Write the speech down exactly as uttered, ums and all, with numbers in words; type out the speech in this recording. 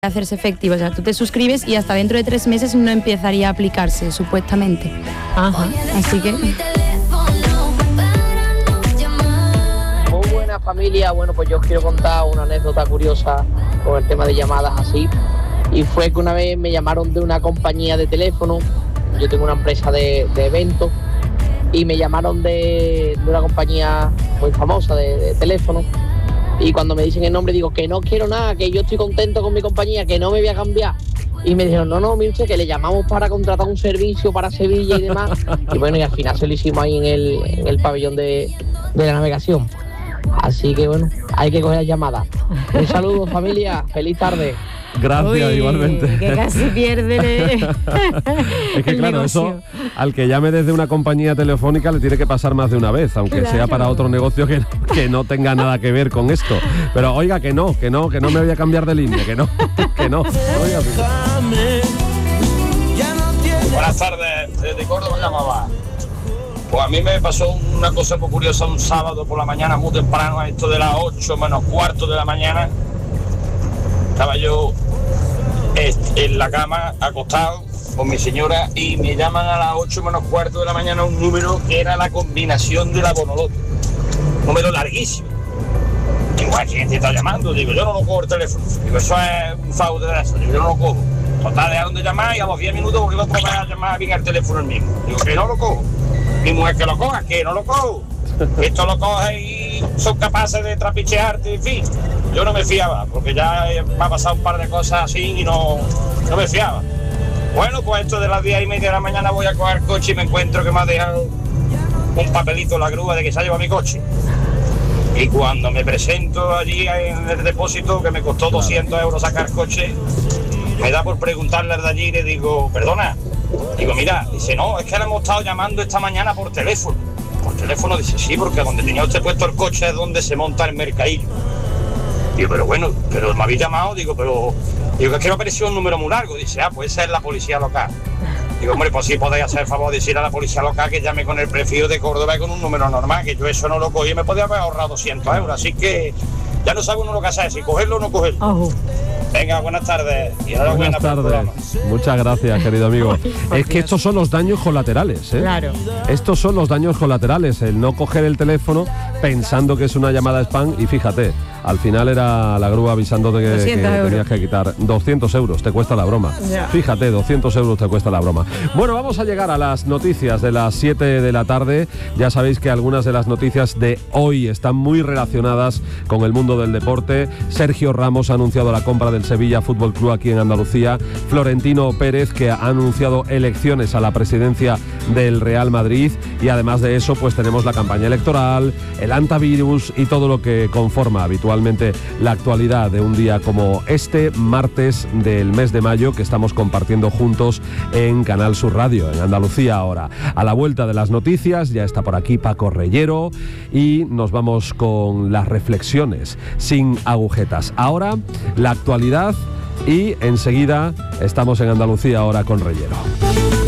hacerse efectivo, o sea, tú te suscribes y hasta dentro de tres meses no empezaría a aplicarse, supuestamente. Ajá. Así que... Muy buena familia, bueno, pues yo os quiero contar una anécdota curiosa con el tema de llamadas así, y fue que una vez me llamaron de una compañía de teléfono. Yo tengo una empresa de, de eventos, y me llamaron de, de una compañía muy famosa de, de teléfono. Y cuando me dicen el nombre digo que no quiero nada, que yo estoy contento con mi compañía, que no me voy a cambiar. Y me dijeron, no, no, mire usted, que le llamamos para contratar un servicio para Sevilla y demás. Y bueno, y al final se lo hicimos ahí en el, en el pabellón de, de la navegación. Así que bueno, hay que coger llamadas. Un saludo, familia, feliz tarde. Gracias, Uy, igualmente. Que casi pierde el, Es que el claro, negocio. eso al que llame desde una compañía telefónica le tiene que pasar más de una vez, aunque Claro. sea para otro negocio que, que no tenga nada que ver con esto. Pero oiga, que no, que no, que no me voy a cambiar de línea, que no, que no. Oiga, Buenas tardes, desde Córdoba llamaba. Pues a mí me pasó una cosa muy curiosa un sábado por la mañana, muy temprano, a esto de las ocho menos cuarto de la mañana. Estaba yo en la cama, acostado con mi señora, y me llaman a las ocho menos cuarto de la mañana un número que era la combinación de la Bonoloto. Un número larguísimo. Digo, ¿a quién te está llamando? Digo, yo no lo cojo el teléfono. Digo, eso es un fraude de eso. Digo, yo no lo cojo. Total, dejaron de llamar y a los diez minutos porque otro me va a llamar bien al teléfono el mismo. Digo, que no lo cojo. Mi mujer, que lo coja, que no lo cojo. Esto lo coge y son capaces de trapichearte, en fin. Yo no me fiaba, porque ya me ha pasado un par de cosas así y no, no me fiaba. Bueno, pues esto de las diez y media de la mañana voy a coger el coche y me encuentro que me ha dejado un papelito en la grúa de que se ha llevado mi coche. Y cuando me presento allí en el depósito, que me costó doscientos euros sacar el coche, me da por preguntarle al de allí y le digo, perdona. Digo, mira, dice, no, es que le hemos estado llamando esta mañana por teléfono. Por teléfono, dice, sí, porque donde tenía usted puesto el coche es donde se monta el mercadillo. Digo, pero bueno, pero me habéis llamado, digo, pero... Digo, que es que me apareció un número muy largo. Dice, ah, pues esa es la policía local. Digo, hombre, pues sí podéis hacer el favor de decir a la policía local que llame con el prefijo de Córdoba y con un número normal, que yo eso no lo cogí y me podía haber ahorrado doscientos euros. Así que ya no sabe uno lo que hacer, si cogerlo o no cogerlo. Ojo. Venga, buenas tardes. Y enhorabuena buenas por el programa. tardes. Muchas gracias, querido amigo. Es que estos son los daños colaterales, ¿eh? Claro. Estos son los daños colaterales, el no coger el teléfono pensando que es una llamada spam y fíjate, al final era la grúa avisándote que, que doscientos euros. tenías que quitar doscientos euros, te cuesta la broma. Ya. Fíjate, doscientos euros te cuesta la broma. Bueno, vamos a llegar a las noticias de las siete de la tarde. Ya sabéis que algunas de las noticias de hoy están muy relacionadas con el mundo del deporte. Sergio Ramos ha anunciado la compra del Sevilla Fútbol Club aquí en Andalucía. Florentino Pérez, que ha anunciado elecciones a la presidencia del Real Madrid. Y además de eso, pues tenemos la campaña electoral, el antivirus y todo lo que conforma habitualmente la actualidad de un día como este, martes del mes de mayo, que estamos compartiendo juntos en Canal Sur Radio, en Andalucía ahora. A la vuelta de las noticias ya está por aquí Paco Reyero y nos vamos con las reflexiones sin agujetas. Ahora, la actualidad y enseguida estamos en Andalucía ahora con Reyero.